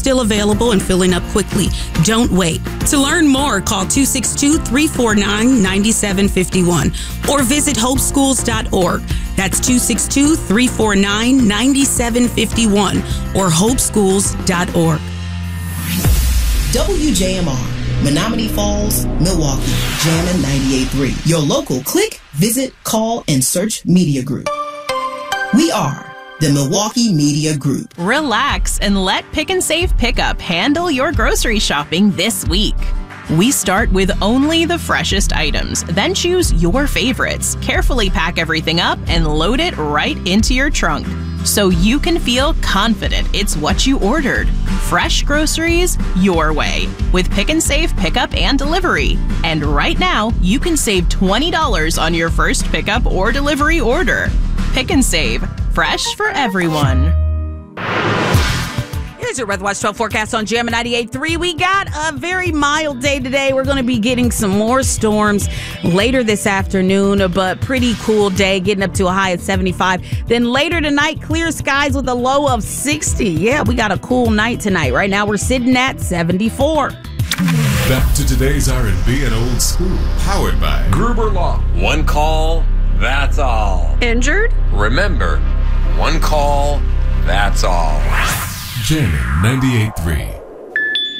still available and filling up quickly. Don't wait. To learn more, call 262-349-9751 or visit hopeschools.org. That's 262-349-9751 or hopeschools.org. WJMR, Menominee Falls, Milwaukee, Jammin' 98.3. Your local click, visit, call, and search media group. We are the Milwaukee Media Group. Relax and let Pick and Save Pickup handle your grocery shopping this week. We start with only the freshest items, then choose your favorites, carefully pack everything up, and load it right into your trunk, so you can feel confident it's what you ordered. Fresh groceries your way with Pick and Save Pickup and Delivery. And right now, you can save $20 on your first pickup or delivery order. Pick and Save, fresh for everyone. Here's your Weather Watch 12 forecast on Jammin' 98.3. We got a very mild day today. We're going to be getting some more storms later this afternoon, but pretty cool day, getting up to a high of 75. Then later tonight, clear skies with a low of 60. Yeah, we got a cool night tonight. Right now, we're sitting at 74. Back to today's R&B and old school, powered by Gruber Law. One call, that's all. Injured? Remember, one call, that's all. Jammin' 98.3.